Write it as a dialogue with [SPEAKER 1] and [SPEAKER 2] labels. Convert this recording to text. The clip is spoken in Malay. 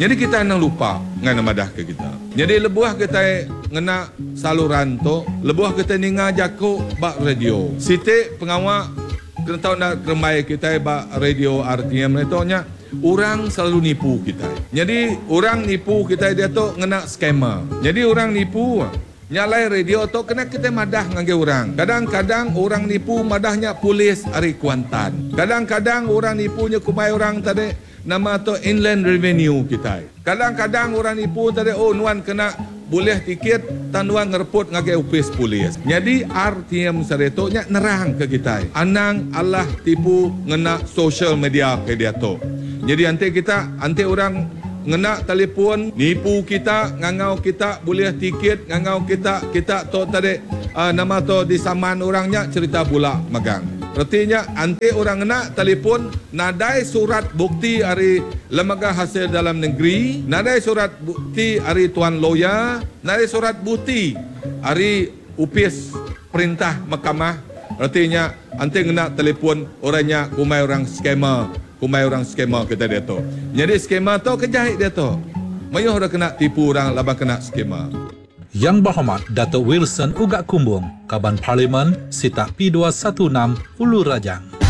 [SPEAKER 1] Jadi kita nang lupa ngan madah ke kita. Jadi lebuah kita ngena saluran tu, lebuah kita ninga jako bak radio. Siti pengawak kena tahu nak keremai kita bak radio RTM itu nya orang selalu nipu kita. Jadi orang nipu kita dia tu ngena skema. Jadi orang nipu nyalai radio tu kena kita madah ngangge orang. Kadang-kadang orang nipu madahnya polis hari Kuantan. Kadang-kadang orang nipunya kumai orang tadi nama tu inland revenue kita. Kadang-kadang orang nipu tadi nuan kena boleh tiket tanuan ngereput ngage upis polis. Jadi RTM saretonya nerang ke kita. Anang Allah tipu ngena social media ke dia tu. Jadi anti orang ngena telefon nipu kita, ngangau kita boleh tiket, ngangau kita tu tadi nama tu disaman orangnya cerita pula magang. Artinya anti orang nak telefon nadai surat bukti dari lembaga hasil dalam negeri, nadai surat bukti dari tuan lawyer, nadai surat bukti dari upis perintah mahkamah. Artinya anti nak telefon orangnya kumai orang skema kita dia tu. Jadi skema tu kejahit dia tu. Mayuh dah kena tipu orang laba kena skema.
[SPEAKER 2] Yang Berhormat Datuk Wilson Ugak Kumbung, Kaban Parlimen, Sitak P216, Ulu Rajang.